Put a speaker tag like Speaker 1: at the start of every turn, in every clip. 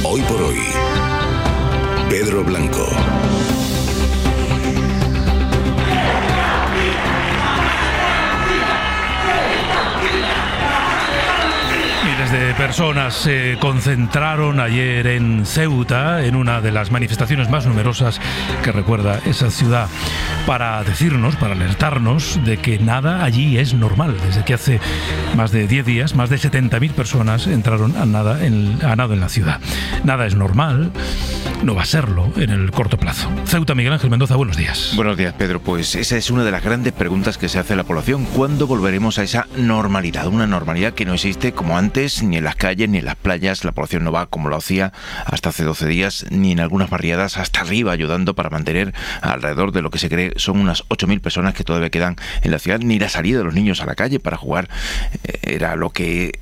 Speaker 1: Hoy por hoy, Pedro Blanco.
Speaker 2: Miles de personas se concentraron ayer en Ceuta, en una de las manifestaciones más numerosas que recuerda esa ciudad, para decirnos, para alertarnos de que nada allí es normal. Desde que hace más de 10 días, más de 70.000 personas entraron a nado en la ciudad. Nada es normal, no va a serlo en el corto plazo. Ceuta, Miguel Ángel Mendoza, buenos días.
Speaker 3: Buenos días, Pedro. Pues esa es una de las grandes preguntas que se hace la población. ¿Cuándo volveremos a esa normalidad? Una normalidad que no existe como antes, ni en las calles, ni en las playas. La población no va como lo hacía hasta hace 12 días, ni en algunas barriadas hasta arriba, ayudando para mantener alrededor de lo que se cree son unas 8.000 personas que todavía quedan en la ciudad. Ni la salida de los niños a la calle para jugar era lo que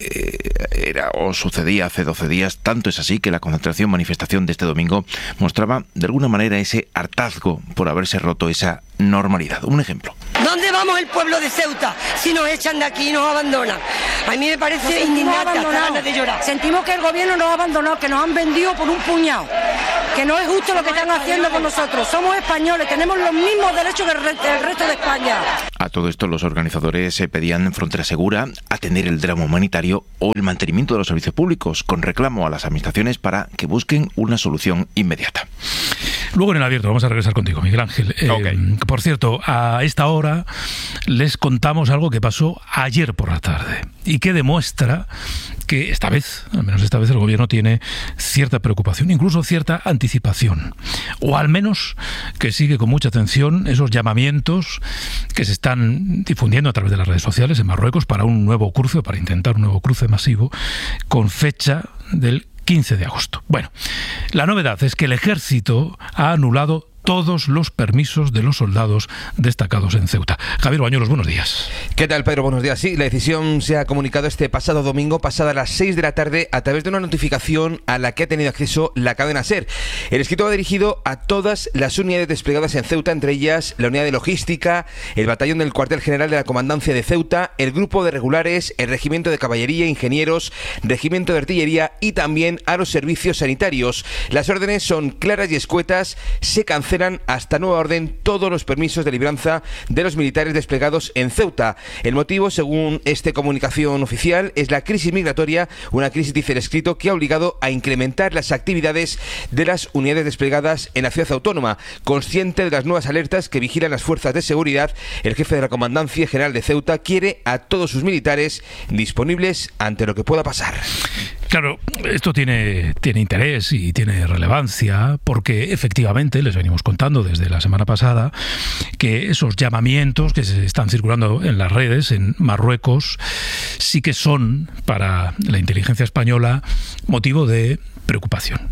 Speaker 3: era o sucedía hace 12 días. Tanto es así que la manifestación de este domingo mostraba de alguna manera ese hartazgo por haberse roto esa normalidad. Un ejemplo.
Speaker 4: ¿Dónde vamos el pueblo de Ceuta si nos echan de aquí y nos abandonan? A mí me parece indignante, hasta ganas de llorar.
Speaker 5: Sentimos que el gobierno nos ha abandonado, que nos han vendido por un puñado, que no es justo lo que están haciendo con nosotros. Somos españoles, tenemos los mismos derechos que el resto de España.
Speaker 3: A todo esto, los organizadores pedían frontera segura, atender el drama humanitario o el mantenimiento de los servicios públicos, con reclamo a las administraciones para que busquen una solución inmediata.
Speaker 2: Luego en el abierto vamos a regresar contigo, Miguel Ángel.
Speaker 3: Okay.
Speaker 2: Por cierto, a esta hora les contamos algo que pasó ayer por la tarde y que demuestra que esta vez, al menos esta vez, el gobierno tiene cierta preocupación, incluso cierta anticipación, o al menos que sigue con mucha atención esos llamamientos que se están difundiendo a través de las redes sociales en Marruecos para un nuevo cruce, para intentar un nuevo cruce masivo con fecha del 15 de agosto. Bueno, la novedad es que el ejército ha anulado todos los permisos de los soldados destacados en Ceuta. Javier Bañuelos, buenos días.
Speaker 6: ¿Qué tal, Pedro? Buenos días. Sí, la decisión se ha comunicado este pasado domingo, pasada las 6 de la tarde, a través de una notificación a la que ha tenido acceso la cadena SER. El escrito va dirigido a todas las unidades desplegadas en Ceuta, entre ellas la unidad de logística, el batallón del cuartel general de la comandancia de Ceuta, el grupo de regulares, el regimiento de caballería, ingenieros, regimiento de artillería y también a los servicios sanitarios. Las órdenes son claras y escuetas. Se cancelan hasta nueva orden todos los permisos de libranza de los militares desplegados en Ceuta. El motivo, según esta comunicación oficial, es la crisis migratoria, una crisis, dice el escrito, que ha obligado a incrementar las actividades de las unidades desplegadas en la ciudad autónoma. Consciente de las nuevas alertas que vigilan las fuerzas de seguridad, el jefe de la Comandancia General de Ceuta quiere a todos sus militares disponibles ante lo que pueda pasar.
Speaker 2: Claro, esto tiene interés y tiene relevancia porque efectivamente les venimos contando desde la semana pasada que esos llamamientos que se están circulando en las redes en Marruecos sí que son para la inteligencia española motivo de preocupación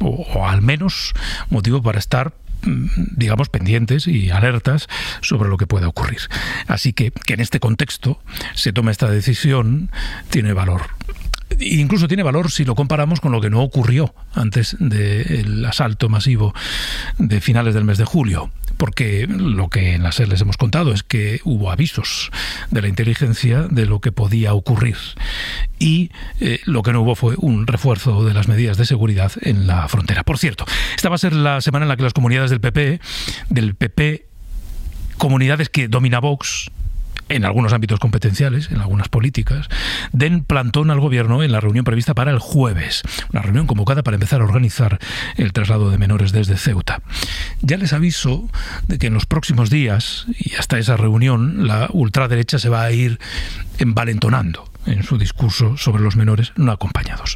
Speaker 2: o al menos motivo para estar, digamos, pendientes y alertas sobre lo que pueda ocurrir. Así que en este contexto se tome esta decisión tiene valor. Incluso tiene valor si lo comparamos con lo que no ocurrió antes del asalto masivo de finales del mes de julio, porque lo que en la SER les hemos contado es que hubo avisos de la inteligencia de lo que podía ocurrir y lo que no hubo fue un refuerzo de las medidas de seguridad en la frontera. Por cierto, esta va a ser la semana en la que las comunidades del PP, comunidades que domina Vox, en algunos ámbitos competenciales, en algunas políticas, den plantón al gobierno en la reunión prevista para el jueves. Una reunión convocada para empezar a organizar el traslado de menores desde Ceuta. Ya les aviso de que en los próximos días, y hasta esa reunión, la ultraderecha se va a ir envalentonando en su discurso sobre los menores no acompañados.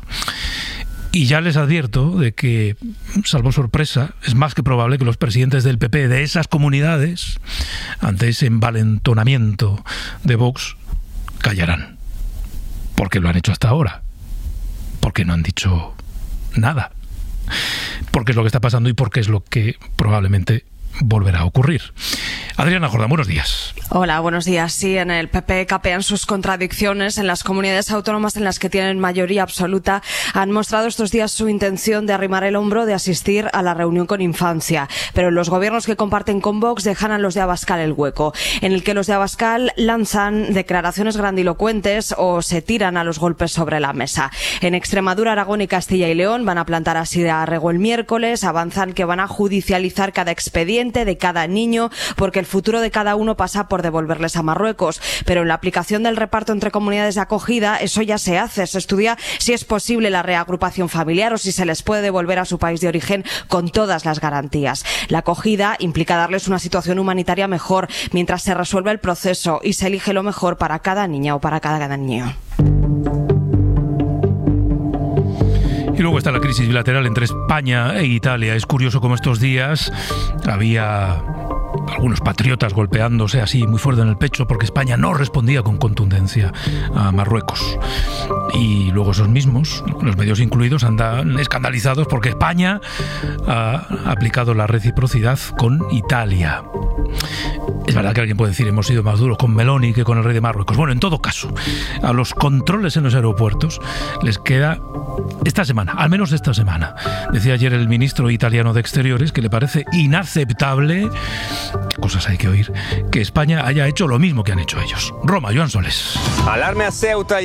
Speaker 2: Y ya les advierto de que, salvo sorpresa, es más que probable que los presidentes del PP de esas comunidades, ante ese envalentonamiento de Vox, callarán. Porque lo han hecho hasta ahora. Porque no han dicho nada. Porque es lo que está pasando y porque es lo que probablemente volverá a ocurrir. Adriana Jordán, buenos días.
Speaker 7: Hola, buenos días. Sí, en el PP capean sus contradicciones. En las comunidades autónomas en las que tienen mayoría absoluta han mostrado estos días su intención de arrimar el hombro, de asistir a la reunión con Infancia. Pero los gobiernos que comparten con Vox dejan a los de Abascal el hueco, en el que los de Abascal lanzan declaraciones grandilocuentes o se tiran a los golpes sobre la mesa. En Extremadura, Aragón y Castilla y León van a plantar así de arrego el miércoles, avanzan que van a judicializar cada expediente de cada niño porque el futuro de cada uno pasa por devolverles a Marruecos. Pero en la aplicación del reparto entre comunidades de acogida, eso ya se hace. Se estudia si es posible la reagrupación familiar o si se les puede devolver a su país de origen con todas las garantías. La acogida implica darles una situación humanitaria mejor mientras se resuelve el proceso y se elige lo mejor para cada niña o para cada niño.
Speaker 2: Y luego está la crisis bilateral entre España e Italia. Es curioso cómo estos días había algunos patriotas golpeándose así muy fuerte en el pecho porque España no respondía con contundencia a Marruecos. Y luego esos mismos, los medios incluidos, andan escandalizados porque España ha aplicado la reciprocidad con Italia. Es verdad que alguien puede decir hemos sido más duros con Meloni que con el rey de Marruecos. Bueno, en todo caso, a los controles en los aeropuertos les queda esta semana, al menos esta semana. Decía ayer el ministro italiano de Exteriores que le parece inaceptable, qué cosas hay que oír, que España haya hecho lo mismo que han hecho ellos. Roma, Joan Soles.
Speaker 8: Alarma a Ceuta.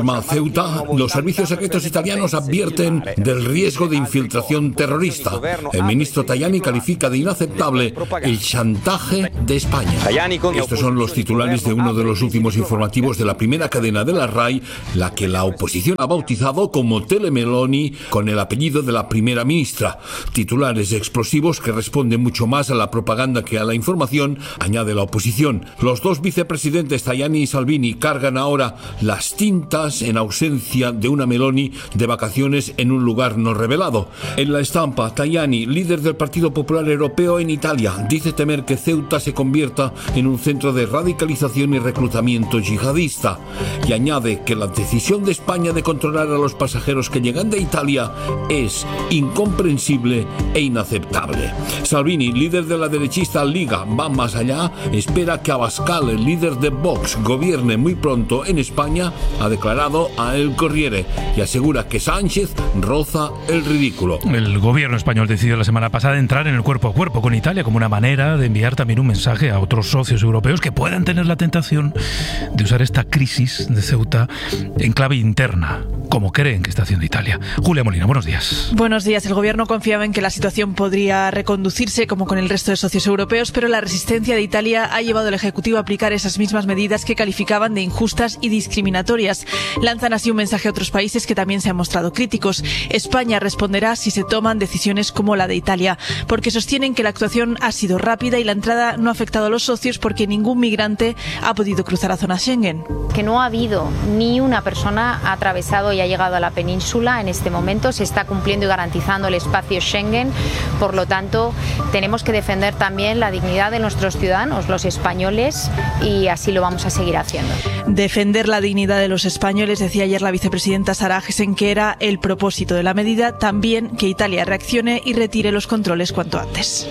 Speaker 8: Los servicios secretos italianos advierten del riesgo de infiltración terrorista. El ministro Tajani califica de inaceptable el chantaje de España. Estos son los titulares de uno de los últimos informativos de la primera cadena de la RAI, la que la oposición ha bautizado como Telemeloni, con el apellido de la primera ministra. Titulares explosivos que responden mucho más a la propaganda que a la información, añade la oposición. Los dos vicepresidentes Tajani y Salvini cargan ahora las tintas en ausencia de una Meloni de vacaciones en un lugar no revelado. En la estampa, Tajani, líder del Partido Popular Europeo en Italia, dice temer que Ceuta se convierta en un centro de radicalización y reclutamiento yihadista. Y añade que la decisión de España de controlar a los pasajeros que llegan de Italia es incomprensible e inaceptable. Salvini, líder de la derechista Liga, va más allá, espera que Abascal, el líder de Vox, gobierne muy pronto en España, ha declarado a El Corriere, y asegura que Sánchez roza el ridículo.
Speaker 2: El gobierno español decidió la semana pasada entrar en el cuerpo a cuerpo con Italia como una manera de enviar también un mensaje a otros socios europeos que puedan tener la tentación de usar esta crisis de Ceuta en clave interna, como creen que está haciendo Italia. Julia Molina, buenos días.
Speaker 9: Buenos días. El gobierno confiaba en que la situación podría reconducirse como con el resto de socios europeos, pero la resistencia de Italia ha llevado al Ejecutivo a aplicar esas mismas medidas que calificaban de injustas y discriminatorias. Lanzan así un mensaje a otros países que también se han mostrado críticos. España responderá si se toman decisiones como la de Italia, porque sostienen que la actuación ha sido rápida y la entrada no ha afectado a los socios porque ningún migrante ha podido cruzar la zona Schengen.
Speaker 10: Que no ha habido ni una persona ha atravesado y ha llegado a la península en este momento. Se está cumpliendo y garantizando el espacio Schengen. Por lo tanto, tenemos que defender también la dignidad de nuestros ciudadanos, los españoles, y así lo vamos a seguir haciendo.
Speaker 9: Defender la dignidad de los españoles, decía ayer la vicepresidenta Sara Agesen, que era el propósito de la medida. También que Italia reaccione y retire los controles cuanto antes.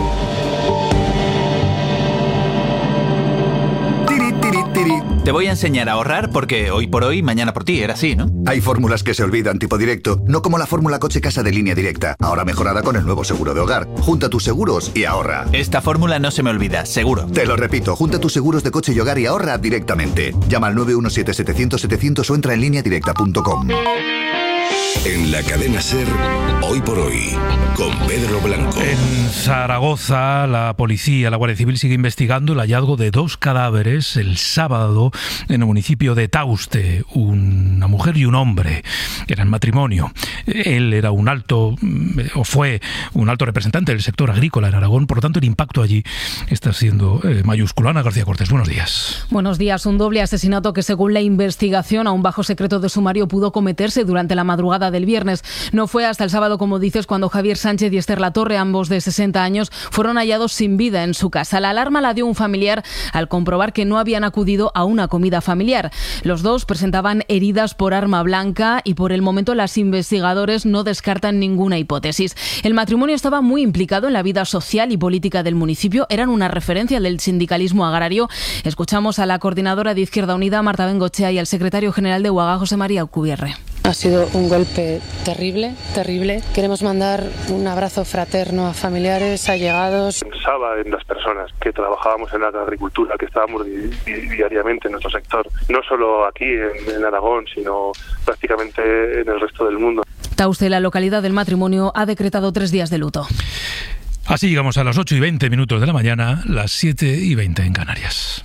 Speaker 11: Te voy a enseñar a ahorrar porque hoy por hoy, mañana por ti, era así, ¿no?
Speaker 12: Hay fórmulas que se olvidan tipo directo, no como la fórmula coche-casa de Línea Directa, ahora mejorada con el nuevo seguro de hogar. Junta tus seguros y ahorra.
Speaker 11: Esta fórmula no se me olvida, seguro.
Speaker 12: Te lo repito, junta tus seguros de coche y hogar y ahorra directamente. Llama al 917-700-700 o entra en lineadirecta.com.
Speaker 1: En la cadena SER, hoy por hoy, con Pedro Blanco.
Speaker 2: En Zaragoza, la policía, la Guardia Civil sigue investigando el hallazgo de 2 cadáveres el sábado en el municipio de Tauste, una mujer y un hombre. Eran matrimonio. Él era fue un alto representante del sector agrícola en Aragón, por lo tanto el impacto allí está siendo mayúsculo. Ana García Cortés, buenos días.
Speaker 13: Buenos días. Un doble asesinato que, según la investigación, a un bajo secreto de sumario pudo cometerse durante la madrugada madrugada del viernes. No fue hasta el sábado, como dices, cuando Javier Sánchez y Esther Latorre, ambos de 60 años, fueron hallados sin vida en su casa. La alarma la dio un familiar al comprobar que no habían acudido a una comida familiar. Los dos presentaban heridas por arma blanca y por el momento los investigadores no descartan ninguna hipótesis. El matrimonio estaba muy implicado en la vida social y política del municipio. Eran una referencia del sindicalismo agrario. Escuchamos a la coordinadora de Izquierda Unida, Marta Bengochea, y al secretario general de UAGA, José María Alcubierre.
Speaker 14: Ha sido un golpe terrible, terrible. Queremos mandar un abrazo fraterno a familiares, allegados.
Speaker 15: Pensaba en las personas que trabajábamos en la agricultura, que estábamos diariamente en nuestro sector, no solo aquí en Aragón, sino prácticamente en el resto del mundo.
Speaker 13: Tauste, la localidad del matrimonio, ha decretado 3 días de luto.
Speaker 2: Así llegamos a las 8:20 de la mañana, las 7:20 en Canarias.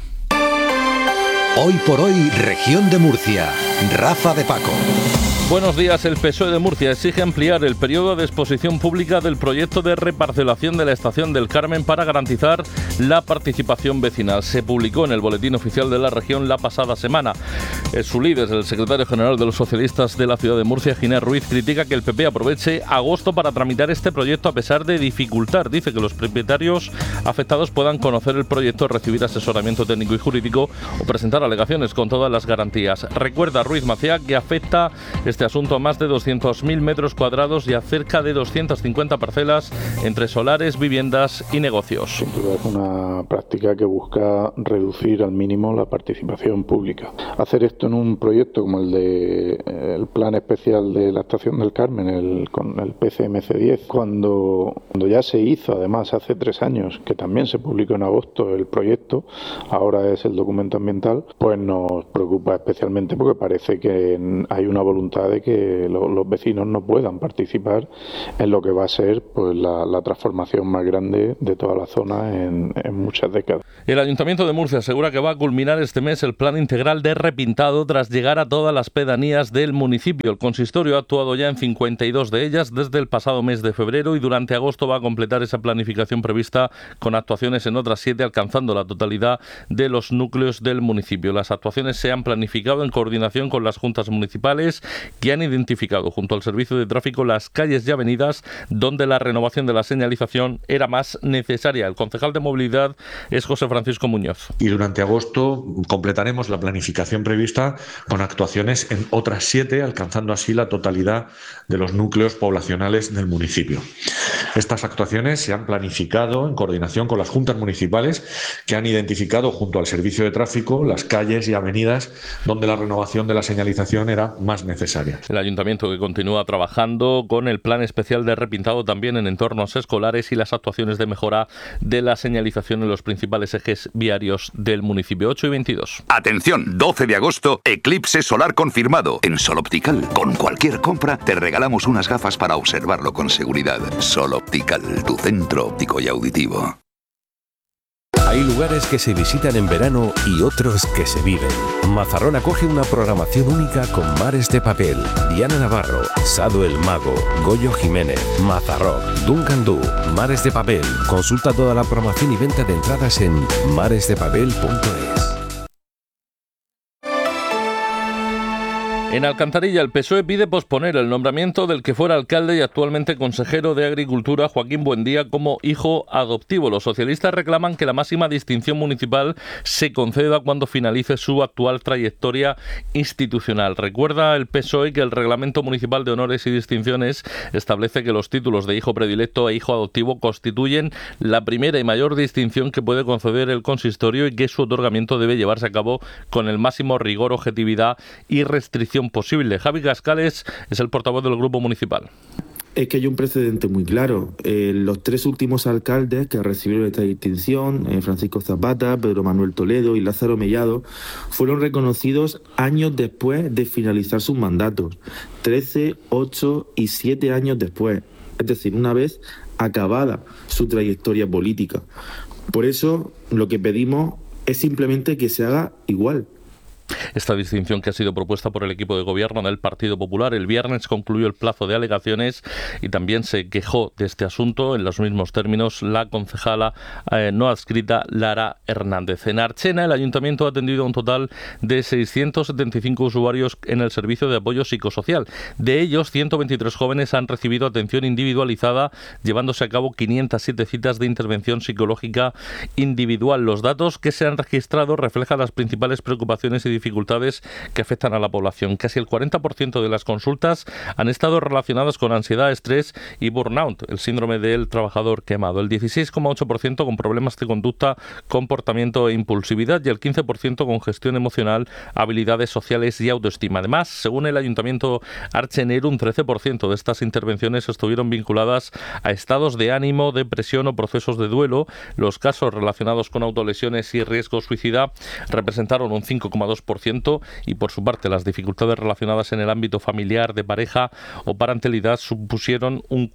Speaker 1: Hoy por hoy, Región de Murcia. Rafa de Paco.
Speaker 16: Buenos días. El PSOE de Murcia exige ampliar el periodo de exposición pública del proyecto de reparcelación de la Estación del Carmen para garantizar la participación vecinal. Se publicó en el Boletín Oficial de la región la pasada semana. Su líder, el secretario general de los socialistas de la ciudad de Murcia, Ginés Ruiz, critica que el PP aproveche agosto para tramitar este proyecto a pesar de dificultar. Dice que los propietarios afectados puedan conocer el proyecto, recibir asesoramiento técnico y jurídico o presentar alegaciones con todas las garantías. Recuerda Ruiz Maciá que afecta este asunto a más de 200.000 metros cuadrados y a cerca de 250 parcelas entre solares, viviendas y negocios.
Speaker 17: Sin duda es una práctica que busca reducir al mínimo la participación pública. Hacer esto en un proyecto como el plan especial de la Estación del Carmen, con el PCMC10, cuando ya se hizo, además hace 3 años, que también se publicó en agosto el proyecto, ahora es el documento ambiental, pues nos preocupa especialmente porque parece que hay una voluntad de que los vecinos no puedan participar en lo que va a ser pues la transformación más grande de toda la zona en muchas décadas.
Speaker 16: El Ayuntamiento de Murcia asegura que va a culminar este mes el plan integral de repintado tras llegar a todas las pedanías del municipio. El consistorio ha actuado ya en 52 de ellas desde el pasado mes de febrero y durante agosto va a completar esa planificación prevista con actuaciones en otras 7, alcanzando la totalidad de los núcleos del municipio. Las actuaciones se han planificado en coordinación con las juntas municipales, que han identificado junto al servicio de tráfico las calles y avenidas donde la renovación de la señalización era más necesaria. El concejal de movilidad es José Francisco Muñoz.
Speaker 18: Y durante agosto completaremos la planificación prevista con actuaciones en otras 7, alcanzando así la totalidad de los núcleos poblacionales del municipio. Estas actuaciones se han planificado en coordinación con las juntas municipales, que han identificado junto al servicio de tráfico las calles y avenidas donde la renovación de la señalización era más necesaria.
Speaker 16: El ayuntamiento que continúa trabajando con el plan especial de repintado también en entornos escolares y las actuaciones de mejora de la señalización en los principales ejes viarios del municipio. 8:22.
Speaker 1: Atención, 12 de agosto, eclipse solar confirmado en Sol Optical. Con cualquier compra te regalamos unas gafas para observarlo con seguridad. Sol Optical, tu centro óptico y auditivo.
Speaker 19: Hay lugares que se visitan en verano y otros que se viven. Mazarrón acoge una programación única con Mares de Papel, Diana Navarro, Sado el Mago, Goyo Jiménez, Mazarrón, Duncan Du, Mares de Papel. Consulta toda la programación y venta de entradas en maresdepapel.es.
Speaker 16: En Alcantarilla, el PSOE pide posponer el nombramiento del que fuera alcalde y actualmente consejero de Agricultura, Joaquín Buendía, como hijo adoptivo. Los socialistas reclaman que la máxima distinción municipal se conceda cuando finalice su actual trayectoria institucional. Recuerda el PSOE que el Reglamento Municipal de Honores y Distinciones establece que los títulos de hijo predilecto e hijo adoptivo constituyen la primera y mayor distinción que puede conceder el consistorio y que su otorgamiento debe llevarse a cabo con el máximo rigor, objetividad y restricción posible. Javi Cascales es el portavoz del grupo municipal.
Speaker 20: Es que hay un precedente muy claro. Los 3 últimos alcaldes que recibieron esta distinción, Francisco Zapata, Pedro Manuel Toledo y Lázaro Mellado, fueron reconocidos años después de finalizar sus mandatos. 13, 8 y 7 años después. Es decir, una vez acabada su trayectoria política. Por eso, lo que pedimos es simplemente que se haga igual.
Speaker 16: Esta distinción, que ha sido propuesta por el equipo de gobierno del Partido Popular, el viernes concluyó el plazo de alegaciones y también se quejó de este asunto en los mismos términos la concejala no adscrita Lara Hernández. En Archena, el ayuntamiento ha atendido a un total de 675 usuarios en el servicio de apoyo psicosocial. De ellos, 123 jóvenes han recibido atención individualizada, llevándose a cabo 507 citas de intervención psicológica individual. Los datos que se han registrado reflejan las principales preocupaciones y dificultades que afectan a la población. Casi el 40% de las consultas han estado relacionadas con ansiedad, estrés y burnout, el síndrome del trabajador quemado. El 16,8% con problemas de conducta, comportamiento e impulsividad y el 15% con gestión emocional, habilidades sociales y autoestima. Además, según el ayuntamiento archenero, un 13% de estas intervenciones estuvieron vinculadas a estados de ánimo, depresión o procesos de duelo. Los casos relacionados con autolesiones y riesgo suicida representaron un 5,2% y, por su parte, las dificultades relacionadas en el ámbito familiar, de pareja o parentalidad supusieron un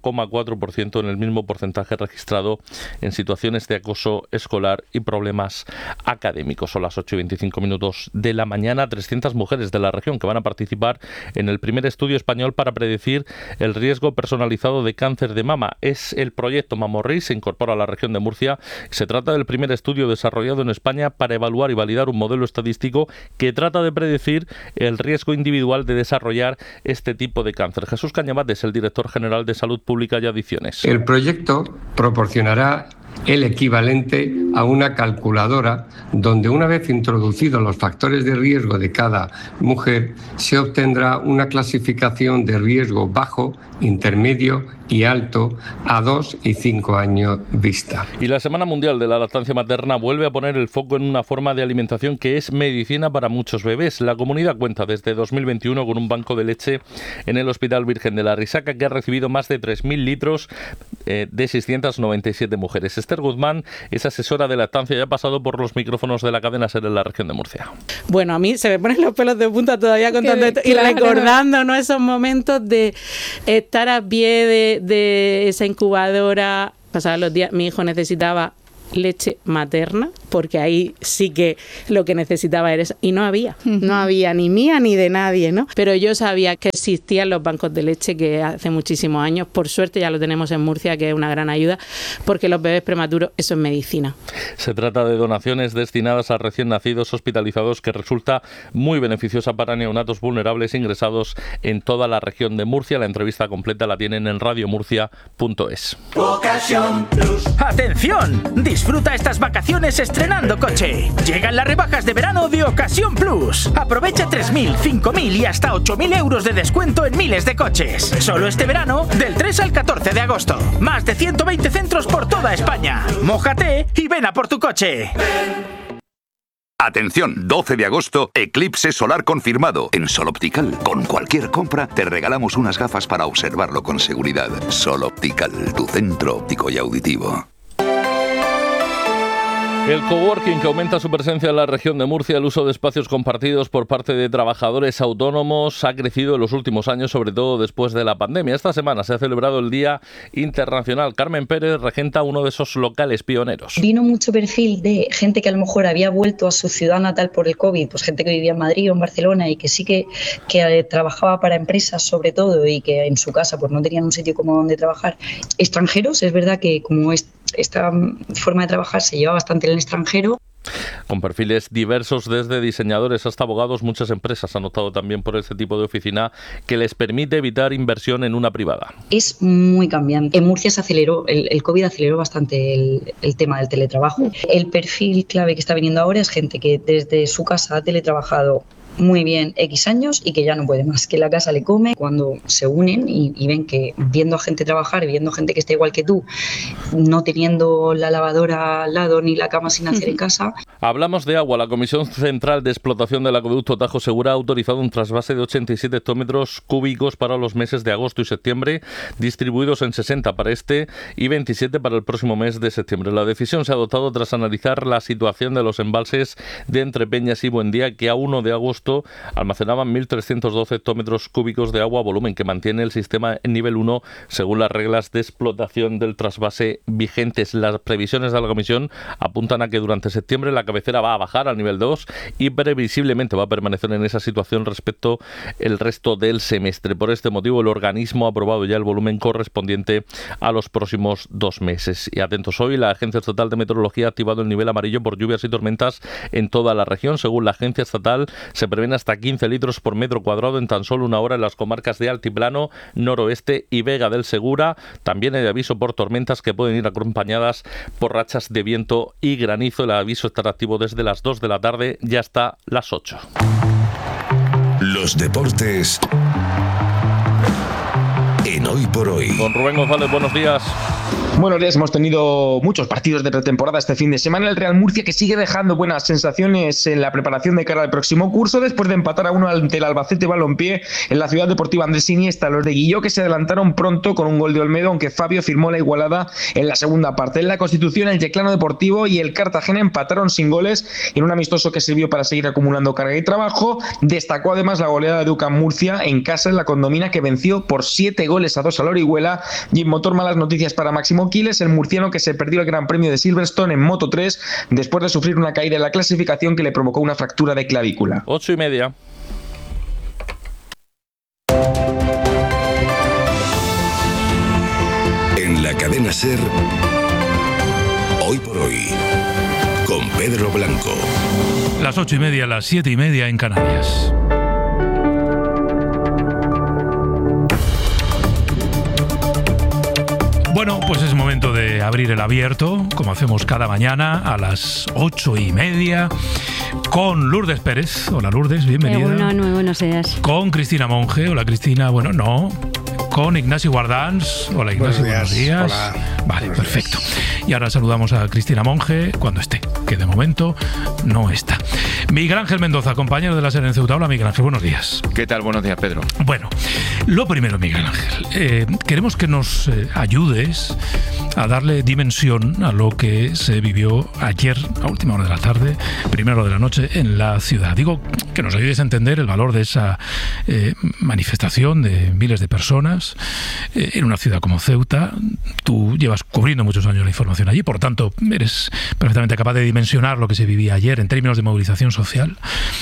Speaker 16: 4,4% en el mismo porcentaje registrado en situaciones de acoso escolar y problemas académicos. Son las 8:25 de la mañana. 300 mujeres de la región que van a participar en el primer estudio español para predecir el riesgo personalizado de cáncer de mama. Es el proyecto Mamorri, se incorpora a la región de Murcia. Se trata del primer estudio desarrollado en España para evaluar y validar un modelo estadístico que trata de predecir el riesgo individual de desarrollar este tipo de cáncer. Jesús Cañamat es el director general de Salud Pública y Adicciones.
Speaker 21: El proyecto proporcionará el equivalente a una calculadora donde, una vez introducidos los factores de riesgo de cada mujer, se obtendrá una clasificación de riesgo bajo, intermedio y alto a 2 y 5 años vista.
Speaker 16: Y la Semana Mundial de la Lactancia Materna vuelve a poner el foco en una forma de alimentación que es medicina para muchos bebés. La comunidad cuenta desde 2021 con un banco de leche en el Hospital Virgen de la Risaca que ha recibido más de 3.000 litros de 697 mujeres. Esther Guzmán es asesora de lactancia y ha pasado por los micrófonos de la cadena SER en la región de Murcia.
Speaker 22: Bueno, a mí se me ponen los pelos de punta todavía contando esto y recordando, ¿no?, esos momentos de estar a pie de esa incubadora. Pasaban los días, mi hijo necesitaba leche materna, porque ahí sí que lo que necesitaba era eso, y no había ni mía ni de nadie, ¿no? Pero yo sabía que existían los bancos de leche, que hace muchísimos años, por suerte ya lo tenemos en Murcia, que es una gran ayuda, porque los bebés prematuros, eso es medicina.
Speaker 16: Se trata de donaciones destinadas a recién nacidos hospitalizados, que resulta muy beneficiosa para neonatos vulnerables ingresados en toda la región de Murcia. La entrevista completa la tienen en radiomurcia.es.
Speaker 23: ¡Atención! Disfruta estas vacaciones estrenando coche. Llegan las rebajas de verano de Ocasión Plus. Aprovecha 3.000, 5.000 y hasta 8.000 euros de descuento en miles de coches. Solo este verano, del 3 al 14 de agosto. Más de 120 centros por toda España. Mójate y ven a por tu coche.
Speaker 1: Atención, 12 de agosto, eclipse solar confirmado en Sol Optical. Con cualquier compra te regalamos unas gafas para observarlo con seguridad. Sol Optical, tu centro óptico y auditivo.
Speaker 16: El coworking, que aumenta su presencia en la región de Murcia, el uso de espacios compartidos por parte de trabajadores autónomos ha crecido en los últimos años, sobre todo después de la pandemia. Esta semana se ha celebrado el Día Internacional. Carmen Pérez regenta uno de esos locales pioneros.
Speaker 24: Vino mucho perfil de gente que a lo mejor había vuelto a su ciudad natal por el COVID, pues gente que vivía en Madrid o en Barcelona y que sí que trabajaba para empresas sobre todo y que en su casa pues no tenían un sitio como donde trabajar. Extranjeros, es verdad que como esta forma de trabajar se lleva bastante en el extranjero.
Speaker 16: Con perfiles diversos, desde diseñadores hasta abogados, muchas empresas han optado también por este tipo de oficina que les permite evitar inversión en una privada.
Speaker 24: Es muy cambiante. En Murcia se aceleró, el COVID aceleró bastante el tema del teletrabajo. El perfil clave que está viniendo ahora es gente que desde su casa ha teletrabajado muy bien X años y que ya no puede más, que la casa le come. Cuando se unen y ven que viendo a gente trabajar y viendo gente que está igual que tú, no teniendo la lavadora al lado ni la cama sin hacer en casa.
Speaker 16: Hablamos de agua. La Comisión Central de Explotación del Acueducto Tajo Segura ha autorizado un trasvase de 87 hectómetros cúbicos para los meses de agosto y septiembre, distribuidos en 60 para este y 27 para el próximo mes de septiembre. La decisión se ha adoptado tras analizar la situación de los embalses de Entrepeñas y Buendía, que a 1 de agosto agosto almacenaban 1.312 hectómetros cúbicos de agua, volumen que mantiene el sistema en nivel 1 según las reglas de explotación del trasvase vigentes. Las previsiones de la Comisión apuntan a que durante septiembre la cabecera va a bajar al nivel 2 y previsiblemente va a permanecer en esa situación respecto el resto del semestre. Por este motivo, el organismo ha aprobado ya el volumen correspondiente a los próximos 2 meses. Y atentos hoy, la Agencia Estatal de Meteorología ha activado el nivel amarillo por lluvias y tormentas en toda la región. Según la agencia estatal, se prevén hasta 15 litros por metro cuadrado en tan solo una hora en las comarcas de Altiplano, Noroeste y Vega del Segura. También hay aviso por tormentas que pueden ir acompañadas por rachas de viento y granizo. El aviso estará activo desde las 2 de la tarde y hasta las 8.
Speaker 19: Los deportes en Hoy por Hoy.
Speaker 16: Con Rubén González, buenos días.
Speaker 3: Buenos días, hemos tenido muchos partidos de pretemporada este fin de semana. El Real Murcia, que sigue dejando buenas sensaciones en la preparación de cara al próximo curso, después de empatar a 1 ante el Albacete Balompié en la Ciudad Deportiva Andrés Iniesta. Los de Guilló, que se adelantaron pronto con un gol de Olmedo, aunque Fabio firmó la igualada en la segunda parte. En la Constitución, el Yeclano Deportivo y el Cartagena empataron sin goles en un amistoso que sirvió para seguir acumulando carga y trabajo. Destacó además la goleada de UCAM Murcia en casa en la Condomina, que venció por 7-2 al Orihuela. Y en motor, malas noticias para Máximo Quiles, el murciano que se perdió el Gran Premio de Silverstone en Moto 3 después de sufrir una caída en la clasificación que le provocó una fractura de clavícula.
Speaker 16: 8:30.
Speaker 19: En la cadena SER, Hoy por Hoy, con Pedro Blanco.
Speaker 2: Las 8:30, las 7:30 en Canarias. Bueno, pues es momento de abrir el abierto, como hacemos cada mañana a las 8:30, con Lourdes Pérez. Hola Lourdes, bienvenida.
Speaker 4: Muy buenos días.
Speaker 2: Con Cristina Monge. Hola Cristina, bueno, no. Con Ignacio Guardans. Hola Ignacio, buenos días.
Speaker 5: Hola.
Speaker 2: Vale, perfecto. Y ahora saludamos a Cristina Monge cuando esté, que de momento no está. Miguel Ángel Mendoza, compañero de la SER en Ceuta. Hola Miguel Ángel, buenos días.
Speaker 6: ¿Qué tal? Buenos días, Pedro.
Speaker 2: Bueno, lo primero, Miguel Ángel, queremos que nos ayudes a darle dimensión a lo que se vivió ayer a última hora de la tarde, primera hora de la noche en la ciudad. Digo, que nos ayudes a entender el valor de esa manifestación de miles de personas en una ciudad como Ceuta. Tú llevas cubriendo muchos años la información allí, por tanto eres perfectamente capaz de dimensionar lo que se vivía ayer en términos de movilización social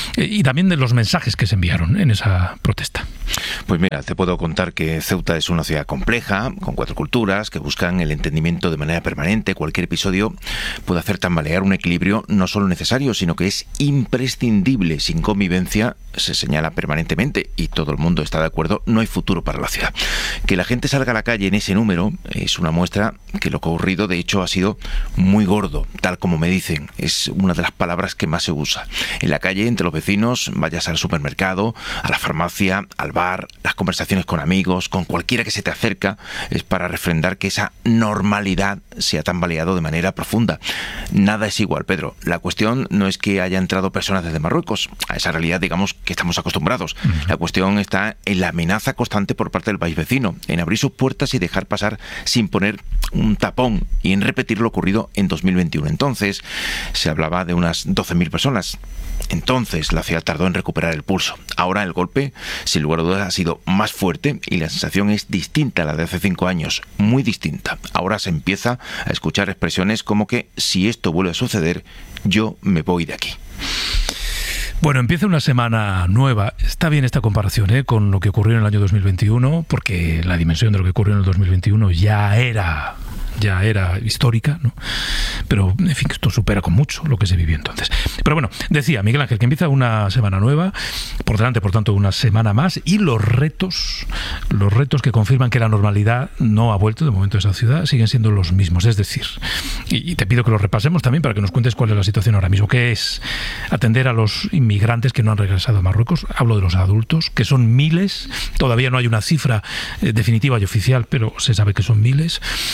Speaker 2: y también de los mensajes que se enviaron en esa protesta.
Speaker 6: Pues mira, te puedo contar que Ceuta es una ciudad compleja, con 4 culturas que buscan el entendimiento de manera permanente. Cualquier episodio puede hacer tambalear un equilibrio no solo necesario, sino que es imprescindible. Sin convivencia, se señala permanentemente, y todo el mundo está de acuerdo, no hay futuro para la ciudad. Que la gente salga a la calle en ese número es una muestra que lo que ha ocurrido, de hecho, ha sido muy gordo, tal como me dicen. Es una de las palabras que más se usa. En la calle, entre los vecinos, vayas al supermercado, a la farmacia, al bar, las conversaciones con amigos, con cualquiera que se te acerca, es para refrendar que esa normalidad se ha tambaleado de manera profunda. Nada es igual, Pedro. La cuestión no es que haya entrado personas desde Marruecos. A esa realidad, digamos, que estamos acostumbrados. La cuestión está en la amenaza constante por parte del país vecino, en abrir sus puertas y dejar pasar sin poner un tapón, y en repetir lo ocurrido en 2021. Entonces se hablaba de unas 12.000 personas. Entonces la ciudad tardó en recuperar el pulso. Ahora el golpe, sin lugar a dudas, ha sido más fuerte y la sensación es distinta a la de hace 5 años, muy distinta. Ahora se empieza a escuchar expresiones como que si esto vuelve a suceder, yo me voy de aquí.
Speaker 2: Bueno, empieza una semana nueva. Está bien esta comparación con lo que ocurrió en el año 2021, porque la dimensión de lo que ocurrió en el 2021 ya era histórica, ¿no? Pero, en fin, esto supera con mucho lo que se vivió entonces. Pero bueno, decía Miguel Ángel que empieza una semana nueva, por delante, por tanto, una semana más, y los retos que confirman que la normalidad no ha vuelto de momento a esa ciudad siguen siendo los mismos. Es decir, y te pido que los repasemos también para que nos cuentes cuál es la situación ahora mismo, que es atender a los inmigrantes que no han regresado a Marruecos. Hablo de los adultos, que son miles, todavía no hay una cifra definitiva y oficial, pero se sabe que son miles. Atender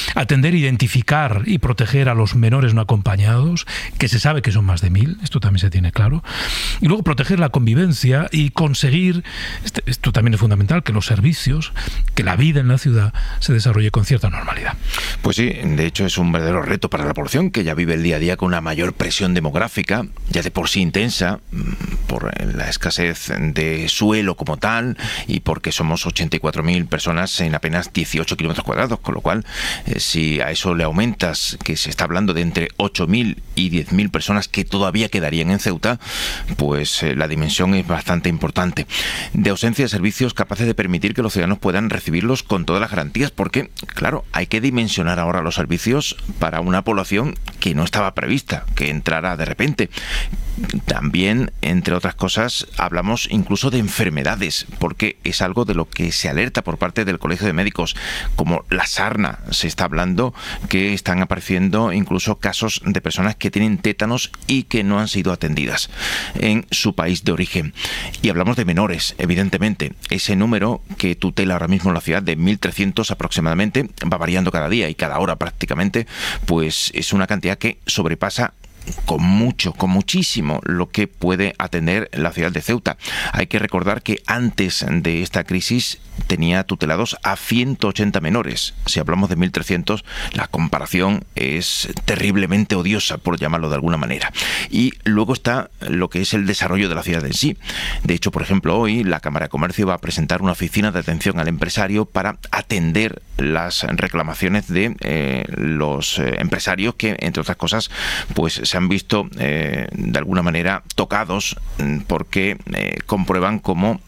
Speaker 2: saber identificar y proteger a los menores no acompañados, que se sabe que son más de 1000, esto también se tiene claro, y luego proteger la convivencia y conseguir, esto también es fundamental, que los servicios, que la vida en la ciudad se desarrolle con cierta normalidad.
Speaker 6: Pues sí, de hecho es un verdadero reto para la población, que ya vive el día a día con una mayor presión demográfica, ya de por sí intensa, por la escasez de suelo como tal, y porque somos 84.000 personas en apenas 18 kilómetros cuadrados, con lo cual, si a eso le aumentas que se está hablando de entre 8.000 y 10.000 personas que todavía quedarían en Ceuta, pues la dimensión es bastante importante. De ausencia de servicios capaces de permitir que los ciudadanos puedan recibirlos con todas las garantías, porque, claro, hay que dimensionar ahora los servicios para una población que no estaba prevista, que entrara de repente. También, entre otras cosas, hablamos incluso de enfermedades, porque es algo de lo que se alerta por parte del Colegio de Médicos, como la sarna. Se está hablando que están apareciendo incluso casos de personas que tienen tétanos y que no han sido atendidas en su país de origen. Y hablamos de menores, evidentemente. Ese número que tutela ahora mismo la ciudad, de 1.300 aproximadamente, va variando cada día y cada hora prácticamente, pues es una cantidad que sobrepasa con muchísimo lo que puede atender la ciudad de Ceuta. Hay que recordar que antes de esta crisis tenía tutelados a 180 menores. Si hablamos de 1.300, la comparación es terriblemente odiosa, por llamarlo de alguna manera. Y luego está lo que es el desarrollo de la ciudad en sí. De hecho, por ejemplo, hoy la Cámara de Comercio va a presentar una oficina de atención al empresario para atender las reclamaciones de los empresarios que, entre otras cosas, pues se han visto de alguna manera tocados porque comprueban cómo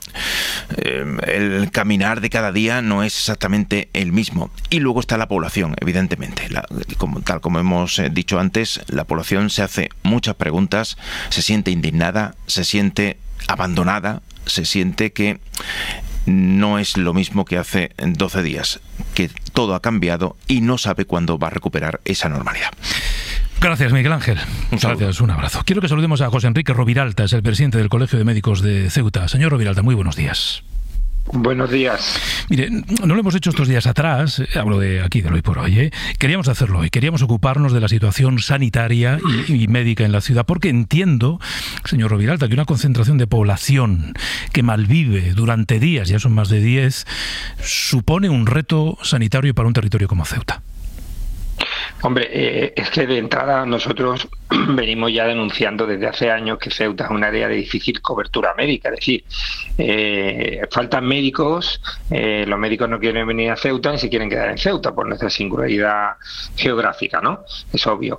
Speaker 6: el caminar de cada día no es exactamente el mismo. Y luego está la población, evidentemente. Tal como hemos dicho antes, la población se hace muchas preguntas, se siente indignada, se siente abandonada, se siente que no es lo mismo que hace 12 días, que todo ha cambiado y no sabe cuándo va a recuperar esa normalidad.
Speaker 2: Gracias, Miguel Ángel. Gracias, un abrazo. Quiero que saludemos a José Enrique Roviralta, es el presidente del Colegio de Médicos de Ceuta. Señor Roviralta, muy buenos días.
Speaker 4: Buenos días.
Speaker 2: Mire, no lo hemos hecho estos días atrás, hablo de aquí, del hoy por hoy, Queríamos hacerlo hoy, queríamos ocuparnos de la situación sanitaria y médica en la ciudad, porque entiendo, señor Roviralta, que una concentración de población que malvive durante días, ya son más de 10, supone un reto sanitario para un territorio como Ceuta.
Speaker 4: Hombre, es que de entrada nosotros venimos ya denunciando desde hace años que Ceuta es un área de difícil cobertura médica, es decir, faltan médicos, los médicos no quieren venir a Ceuta ni se quieren quedar en Ceuta por nuestra singularidad geográfica, ¿no? Es obvio.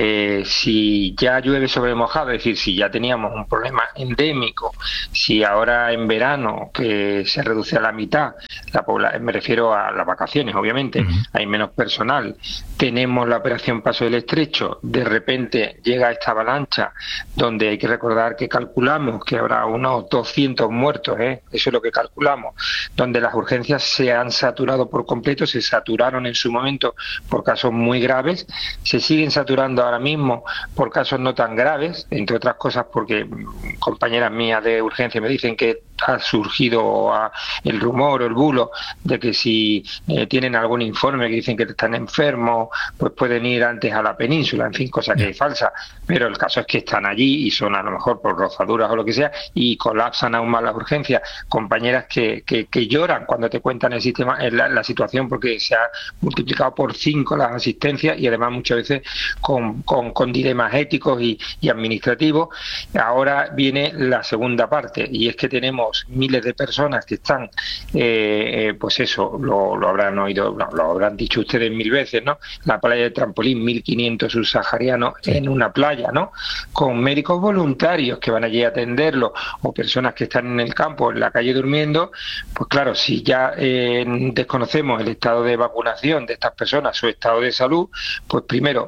Speaker 4: Si ya llueve sobre mojado, es decir, si ya teníamos un problema endémico, si ahora en verano que se reduce a la mitad, me refiero a las vacaciones, obviamente, hay menos personal, tenemos la operación Paso del Estrecho, de repente llega esta avalancha donde hay que recordar que calculamos que habrá unos 200 muertos, eso es lo que calculamos, donde las urgencias se han saturado por completo, se saturaron en su momento por casos muy graves, se siguen saturando ahora mismo por casos no tan graves, entre otras cosas porque compañeras mías de urgencia me dicen que ha surgido el rumor o el bulo de que si tienen algún informe que dicen que están enfermos, pues pueden ir antes a la península, en fin, cosa que es falsa, pero el caso es que están allí y son a lo mejor por rozaduras o lo que sea y colapsan aún más las urgencias. Compañeras que lloran cuando te cuentan el sistema, la situación, porque se ha multiplicado por 5 las asistencias y además muchas veces con dilemas éticos y administrativos. Ahora viene la segunda parte y es que tenemos miles de personas que están, pues eso, lo habrán oído, lo habrán dicho ustedes 1000 veces, ¿no? La playa de Trampolín, 1.500 subsaharianos en una playa, ¿no? Con médicos voluntarios que van allí a atenderlo o personas que están en el campo, en la calle durmiendo, pues claro, si ya desconocemos el estado de vacunación de estas personas, su estado de salud, pues primero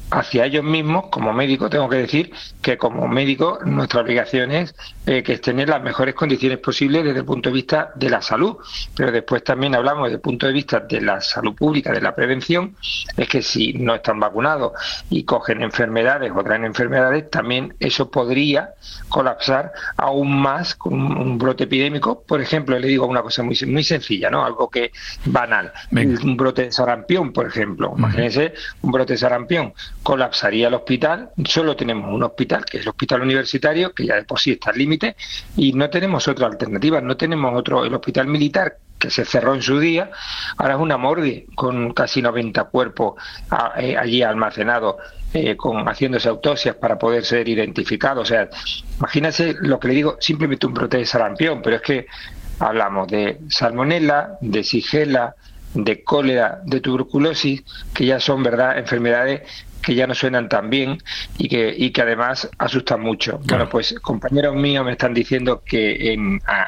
Speaker 4: hacia ellos mismos. Como médico tengo que decir que como médico nuestra obligación es que estén en las mejores condiciones posibles desde el punto de vista de la salud, pero después también hablamos desde el punto de vista de la salud pública, de la prevención, es que si no están vacunados y cogen enfermedades o traen enfermedades, también eso podría colapsar aún más con un brote epidémico. Por ejemplo, le digo una cosa muy sencilla, ¿no? Algo que banal, un brote de sarampión, por ejemplo. Imagínense un brote de sarampión, colapsaría el hospital. Solo tenemos un hospital, que es el hospital universitario, que ya de por sí está al límite, y no tenemos otra alternativa, no tenemos otro. El hospital militar, que se cerró en su día, ahora es una morgue con casi 90 cuerpos allí almacenados, haciéndose autopsias para poder ser identificados. O sea, imagínense lo que le digo, simplemente un brote de sarampión, pero es que hablamos de salmonela, de shigella, de cólera, de tuberculosis, que ya son, ¿verdad?, enfermedades que ya no suenan tan bien y que además asustan mucho. Bueno, pues compañeros míos me están diciendo que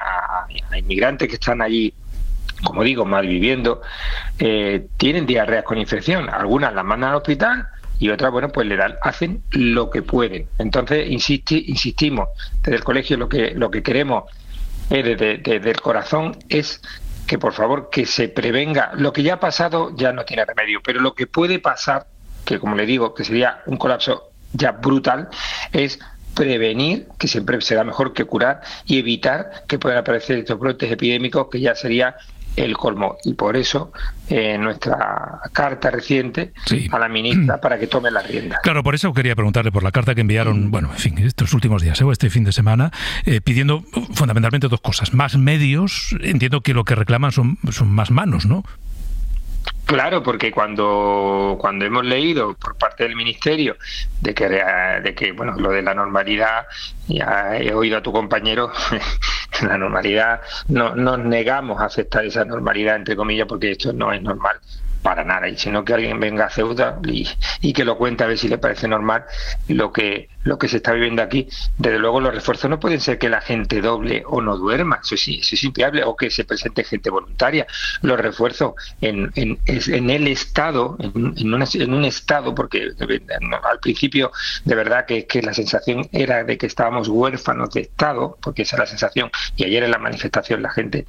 Speaker 4: a inmigrantes que están allí, como digo, malviviendo, tienen diarreas con infección. Algunas las mandan al hospital y otras, bueno, pues hacen lo que pueden. Entonces, insistimos, desde el colegio lo que queremos desde el corazón es que, por favor, que se prevenga. Lo que ya ha pasado ya no tiene remedio, pero lo que puede pasar, que como le digo, que sería un colapso ya brutal, es prevenir, que siempre será mejor que curar, y evitar que puedan aparecer estos brotes epidémicos, que ya sería el colmo. Y por eso nuestra carta reciente a la ministra para que tome las riendas.
Speaker 2: Claro, por eso quería preguntarle por la carta que enviaron, bueno, en fin, estos últimos días, o este fin de semana, pidiendo fundamentalmente dos cosas. Más medios, entiendo que lo que reclaman son más manos, ¿no?
Speaker 4: Claro, porque cuando hemos leído por parte del Ministerio de que bueno, lo de la normalidad, ya he oído a tu compañero, la normalidad, no nos negamos a aceptar esa normalidad, entre comillas, porque esto no es normal para nada, y sino que alguien venga a Ceuta y que lo cuente a ver si le parece normal lo que se está viviendo aquí. Desde luego los refuerzos no pueden ser que la gente doble o no duerma, eso es inviable, o que se presente gente voluntaria. Los refuerzos en el Estado, en un Estado, porque al principio de verdad que la sensación era de que estábamos huérfanos de Estado, porque esa es la sensación, y ayer en la manifestación la gente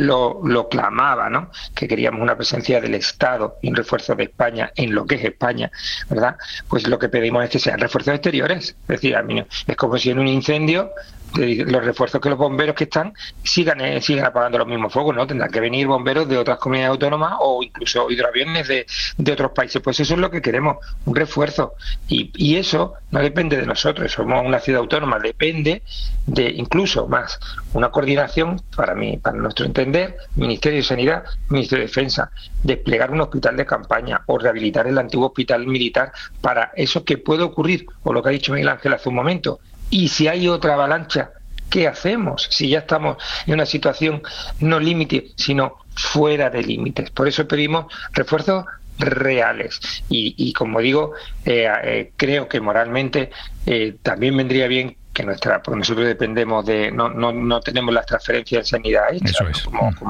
Speaker 4: lo clamaba, ¿no?, que queríamos una presencia del Estado y un refuerzo de España en lo que es España, ¿verdad? Pues lo que pedimos es que sean refuerzos exteriores. Es decir, a mí es como si en un incendio los refuerzos, que los bomberos que están sigan apagando los mismos fuegos, ¿no? Tendrán que venir bomberos de otras comunidades autónomas o incluso hidroaviones de otros países. Pues eso es lo que queremos, un refuerzo. Y eso no depende de nosotros, somos una ciudad autónoma, depende de incluso más una coordinación, para nuestro entender, Ministerio de Sanidad, Ministerio de Defensa, desplegar un hospital de campaña o rehabilitar el antiguo hospital militar para eso que puede ocurrir, o lo que ha dicho Miguel Ángel hace un momento. Y si hay otra avalancha, ¿qué hacemos? Si ya estamos en una situación no límite, sino fuera de límites. Por eso pedimos refuerzos reales. Y como digo, creo que moralmente también vendría bien que porque nosotros dependemos no tenemos las transferencias en sanidad hechas,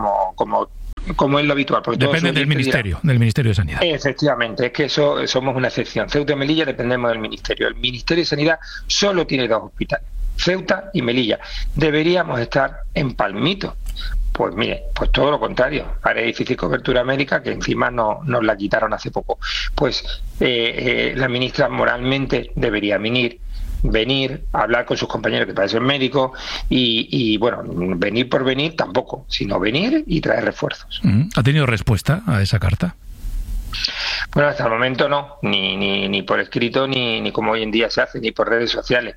Speaker 4: como es lo habitual.
Speaker 2: Depende del Ministerio de Sanidad.
Speaker 4: Efectivamente, es que eso somos una excepción. Ceuta y Melilla dependemos del Ministerio. El Ministerio de Sanidad solo tiene 2 hospitales, Ceuta y Melilla. Deberíamos estar en Palmito. Pues mire, pues todo lo contrario, área de difícil cobertura médica, que encima nos la quitaron hace poco. Pues la ministra moralmente debería venir a hablar con sus compañeros que parecen médicos y bueno, venir por venir tampoco, sino venir y traer refuerzos.
Speaker 2: ¿Ha tenido respuesta a esa carta?
Speaker 4: Bueno, hasta el momento no, ni por escrito, ni como hoy en día se hace, ni por redes sociales.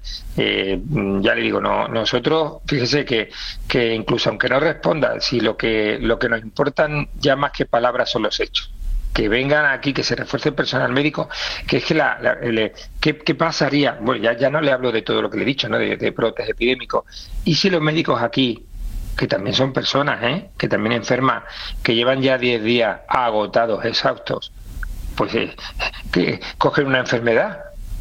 Speaker 4: Ya le digo, nosotros, fíjese que incluso aunque no responda, si lo que nos importan ya más que palabras son los hechos. Que vengan aquí, que se refuerce el personal médico, que es que ¿qué pasaría? Bueno, ya no le hablo de todo lo que le he dicho, ¿no?, de brotes epidémicos. ¿Y si los médicos aquí, que también son personas, que también enferman, que llevan ya 10 días agotados, exhaustos, pues que cogen una enfermedad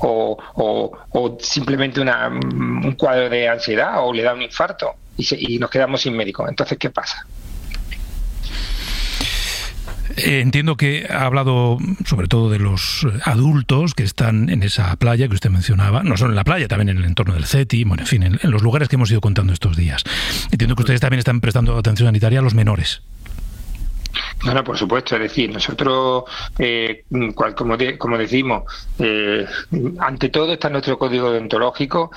Speaker 4: o simplemente un cuadro de ansiedad o le da un infarto y nos quedamos sin médicos? Entonces, ¿qué pasa?
Speaker 2: Entiendo que ha hablado sobre todo de los adultos que están en esa playa que usted mencionaba, no solo en la playa, también en el entorno del CETI, bueno, en fin, en los lugares que hemos ido contando estos días. Entiendo que ustedes también están prestando atención sanitaria a los menores.
Speaker 4: No, por supuesto. Es decir, nosotros, como decimos, ante todo está nuestro código deontológico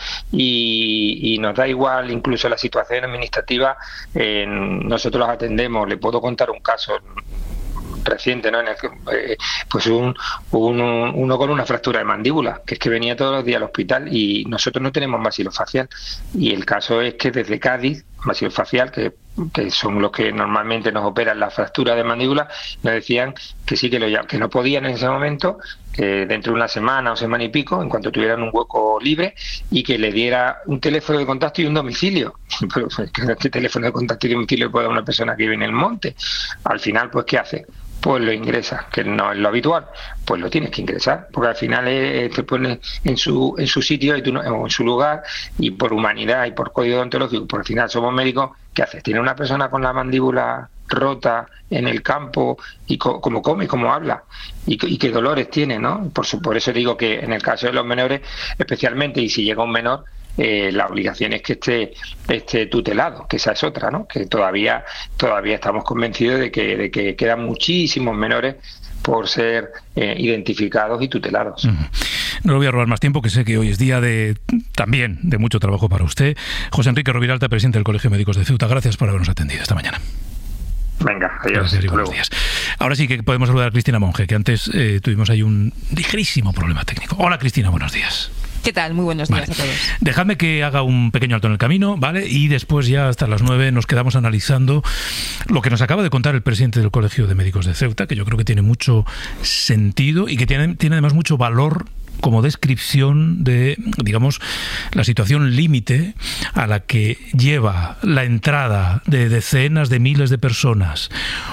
Speaker 4: y nos da igual incluso la situación administrativa. Nosotros los atendemos. Le puedo contar un caso reciente, ¿no? En el que, pues uno con una fractura de mandíbula, que es que venía todos los días al hospital y nosotros no tenemos maxilofacial. Y el caso es que desde Cádiz, maxilofacial, que son los que normalmente nos operan la fractura de mandíbula, nos decían que sí, que no podían en ese momento, que dentro de una semana o semana y pico, en cuanto tuvieran un hueco libre, y que le diera un teléfono de contacto y un domicilio. Pero ¿qué teléfono de contacto y domicilio puede dar una persona que vive en el monte? Al final, pues ¿qué hace? Pues lo ingresa, que no es lo habitual, pues lo tienes que ingresar, porque al final te pones en su sitio o en su lugar, y por humanidad y por código deontológico, por al final somos médicos. ¿Qué haces? Tiene una persona con la mandíbula rota en el campo y cómo come, cómo habla y qué dolores tiene, ¿no? Por eso digo que en el caso de los menores especialmente, y si llega un menor, la obligación es que esté tutelado, que esa es otra, ¿no? Que todavía estamos convencidos de que quedan muchísimos menores por ser identificados y tutelados.
Speaker 2: No le voy a robar más tiempo, que sé que hoy es día también de mucho trabajo para usted. José Enrique Roviralta, presidente del Colegio de Médicos de Ceuta, gracias por habernos atendido esta mañana.
Speaker 4: Venga, adiós.
Speaker 2: Gracias y buenos días. Ahora sí que podemos saludar a Cristina Monge, que antes tuvimos ahí un ligerísimo problema técnico. Hola Cristina, buenos días.
Speaker 5: ¿Qué tal? Muy buenos días a todos.
Speaker 2: Dejadme que haga un pequeño alto en el camino, ¿vale? Y después ya hasta las 9 nos quedamos analizando lo que nos acaba de contar el presidente del Colegio de Médicos de Ceuta, que yo creo que tiene mucho sentido y que tiene además mucho valor como descripción de, digamos, la situación límite a la que lleva la entrada de decenas de miles de personas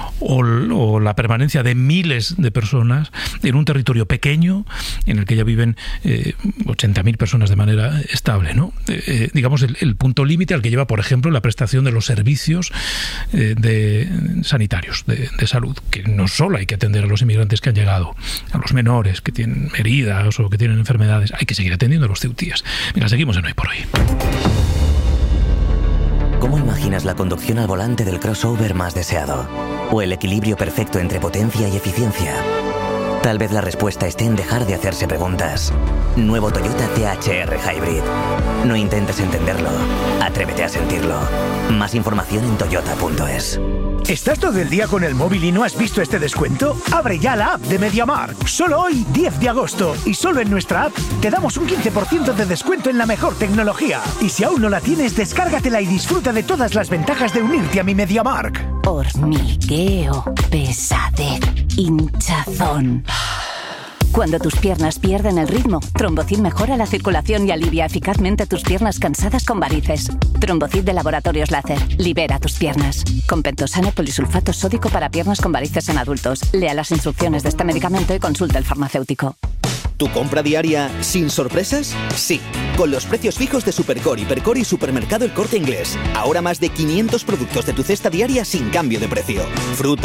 Speaker 2: o la permanencia de miles de personas en un territorio pequeño en el que ya viven 80.000 personas de manera estable, ¿no? Digamos, el punto límite al que lleva, por ejemplo, la prestación de los servicios sanitarios, de salud, que no solo hay que atender a los inmigrantes que han llegado, a los menores que tienen heridas o que tienen enfermedades, hay que seguir atendiendo a los ceutíes. Mira, seguimos en Hoy por Hoy.
Speaker 7: ¿Cómo imaginas la conducción al volante del crossover más deseado? ¿O el equilibrio perfecto entre potencia y eficiencia? Tal vez la respuesta esté en dejar de hacerse preguntas. Nuevo Toyota CHR Hybrid. No intentes entenderlo, atrévete a sentirlo. Más información en toyota.es.
Speaker 8: ¿Estás todo el día con el móvil y no has visto este descuento? Abre ya la app de MediaMarkt. Solo hoy, 10 de agosto. Y solo en nuestra app te damos un 15% de descuento en la mejor tecnología. Y si aún no la tienes, descárgatela y disfruta de todas las ventajas de unirte a mi MediaMarkt.
Speaker 10: Hormigueo, pesadez, hinchazón. Cuando tus piernas pierden el ritmo, Trombocid mejora la circulación y alivia eficazmente tus piernas cansadas con varices. Trombocid de Laboratorios Láser. Libera tus piernas. Con pentosano polisulfato sódico para piernas con varices en adultos. Lea las instrucciones de este medicamento y consulte al farmacéutico.
Speaker 25: ¿Tu compra diaria sin sorpresas? Sí, con los precios fijos de Supercore, Hipercor y Supermercado El Corte Inglés. Ahora más de 500 productos de tu cesta diaria sin cambio de precio. Fruta,